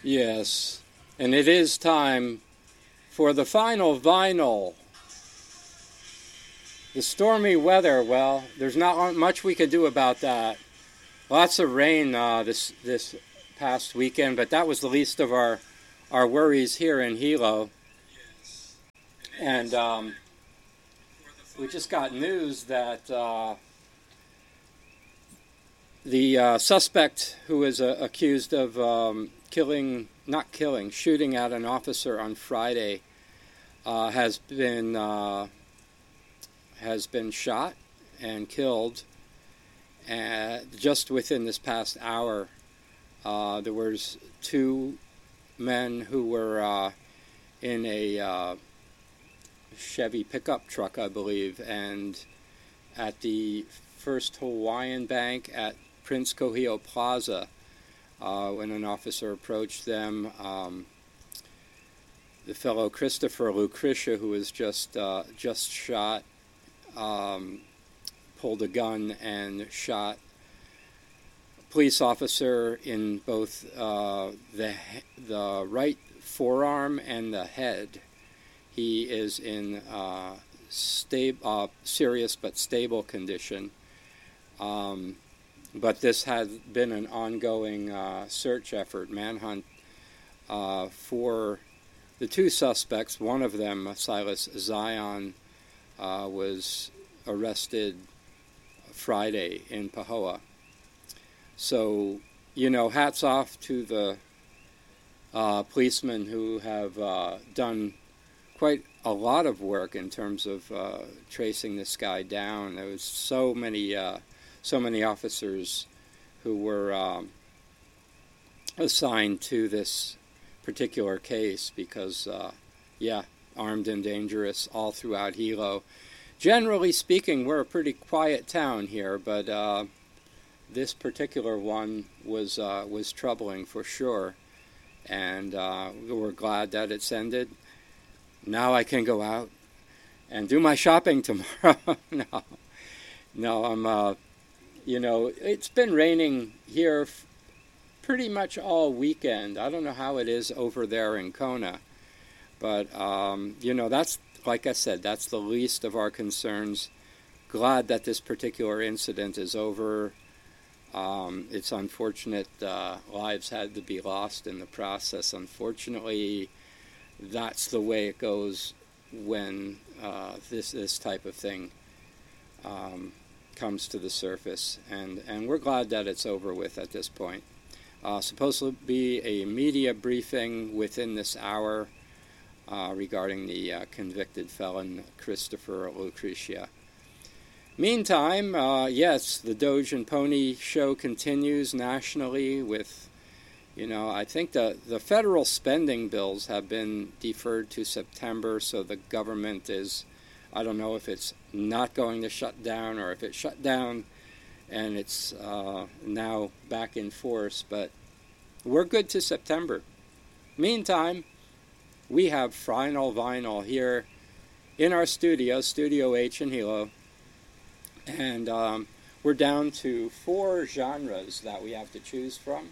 Yes, and it is time for the final vinyl. The stormy weather, well, there's not much we could do about that. Lots of rain this past weekend, but that was the least of our worries here in Hilo. And we just got news that the suspect who is accused of shooting at an officer on Friday has been shot and killed. Just within this past hour, there was two men who were in a Chevy pickup truck, I believe, and at the First Hawaiian Bank at Prince Kohio Plaza, when an officer approached them, the fellow Christopher Lucretia, who was just shot, pulled a gun and shot a police officer in both the right forearm and the head. He is in serious but stable condition. But this has been an ongoing search effort, manhunt, for the two suspects. One of them, Silas Zion, was arrested Friday in Pahoa. So, hats off to the policemen who have done quite a lot of work in terms of tracing this guy down. There was so many officers who were assigned to this particular case because, armed and dangerous all throughout Hilo. Generally speaking, we're a pretty quiet town here, but this particular one was troubling for sure, and we're glad that it's ended. Now I can go out and do my shopping tomorrow. No, I'm. It's been raining here pretty much all weekend. I don't know how it is over there in Kona, but that's, like I said, that's the least of our concerns. Glad that this particular incident is over. It's unfortunate lives had to be lost in the process. Unfortunately, that's the way it goes when this type of thing comes to the surface, and we're glad that it's over with at this point. Supposed to be a media briefing within this hour regarding the convicted felon Christopher Lucretia. Meantime, yes, the Doge and Pony show continues nationally with, I think the federal spending bills have been deferred to September, so the government is, I don't know if it's not going to shut down or if it shut down and it's now back in force, but we're good to September. Meantime, we have Final Vinyl here in our studio, Studio H in Hilo, and we're down to 4 genres that we have to choose from.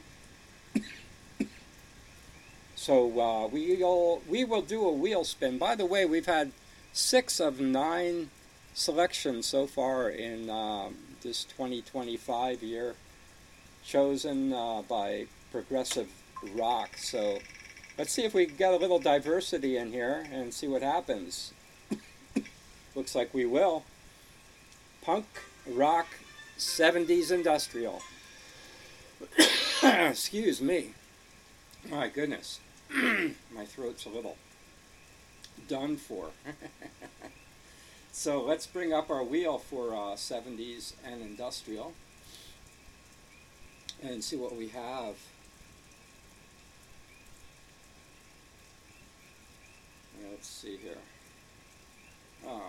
So we will do a wheel spin. By the way, we've had 6 of 9 selections so far in this 2025 year, chosen by Progressive Rock. So let's see if we can get a little diversity in here and see what happens. Looks like we will. Punk, rock, 70s industrial. Excuse me. My goodness. My throat's a little done for. So let's bring up our wheel for 70s and industrial and see what we have. Let's see here.